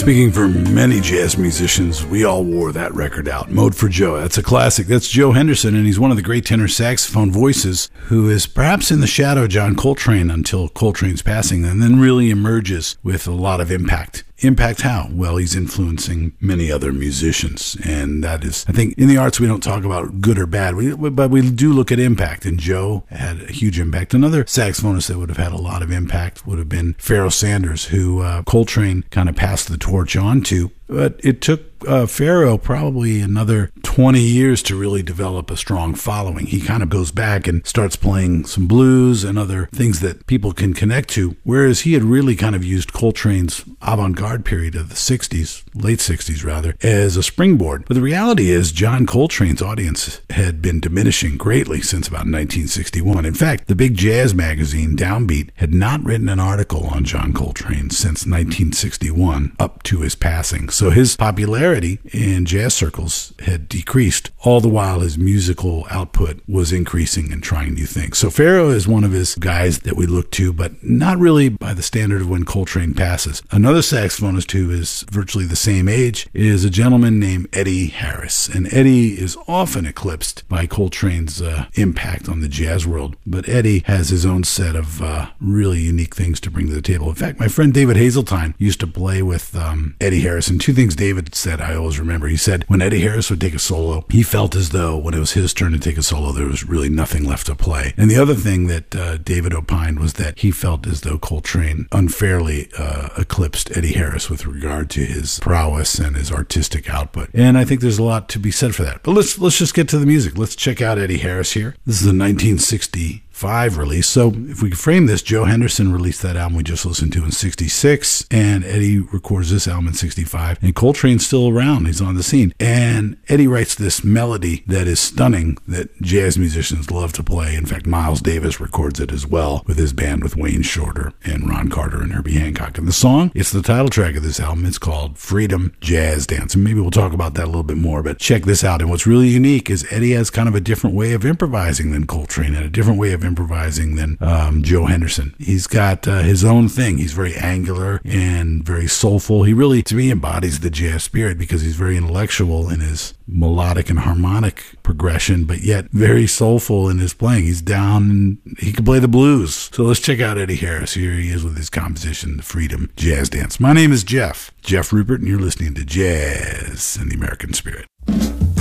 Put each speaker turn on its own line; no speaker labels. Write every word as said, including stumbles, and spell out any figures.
Speaking for many jazz musicians, we all wore that record out. Mode for Joe. That's a classic. That's Joe Henderson, and he's one of the great tenor saxophone voices who is perhaps in the shadow of John Coltrane until Coltrane's passing, and then really emerges with a lot of impact. Impact how? Well, he's influencing many other musicians, and that is, I think, in the arts we don't talk about good or bad, we, but we do look at impact, and Joe had a huge impact. Another saxophonist that would have had a lot of impact would have been Pharoah Sanders, who uh, Coltrane kind of passed the torch on to. But it took uh, Pharoah probably another twenty years to really develop a strong following. He kind of goes back and starts playing some blues and other things that people can connect to, whereas he had really kind of used Coltrane's avant-garde period of the sixties, late sixties rather, as a springboard. But the reality is John Coltrane's audience had been diminishing greatly since about nineteen sixty-one. In fact, the big jazz magazine Downbeat had not written an article on John Coltrane since nineteen sixty-one up to his passing. So his popularity in jazz circles had decreased, all the while his musical output was increasing and trying new things. So Pharoah is one of his guys that we look to, but not really by the standard of when Coltrane passes. Another saxophonist who is virtually the same age is a gentleman named Eddie Harris. And Eddie is often eclipsed by Coltrane's uh, impact on the jazz world. But Eddie has his own set of uh, really unique things to bring to the table. In fact, my friend David Hazeltine used to play with um, Eddie Harris, and two things David said I always remember. He said when Eddie Harris would take a solo, he felt as though when it was his turn to take a solo, there was really nothing left to play. And the other thing that uh, David opined was that he felt as though Coltrane unfairly uh, eclipsed Eddie Harris with regard to his prowess and his artistic output. And I think there's a lot to be said for that. But let's let's just get to the music. Let's check out Eddie Harris here. This is a nineteen sixty-five release. So if we frame this, Joe Henderson released that album we just listened to in sixty-six, and Eddie records this album in sixty-five, and Coltrane's still around. He's on the scene. And Eddie writes this melody that is stunning that jazz musicians love to play. In fact, Miles Davis records it as well with his band with Wayne Shorter and Ron Carter and Herbie Hancock. And the song, it's the title track of this album. It's called Freedom Jazz Dance. And maybe we'll talk about that a little bit more, but check this out. And what's really unique is Eddie has kind of a different way of improvising than Coltrane and a different way of improvising than um, Joe Henderson. He's got uh, his own thing. He's very angular and very soulful. He really, to me, embodies the jazz spirit because he's very intellectual in his melodic and harmonic progression, but yet very soulful in his playing. He's down and he can play the blues. So let's check out Eddie Harris. Here he is with his composition, The Freedom Jazz Dance. My name is Jeff, Jeff Rupert, and you're listening to Jazz and the American Spirit.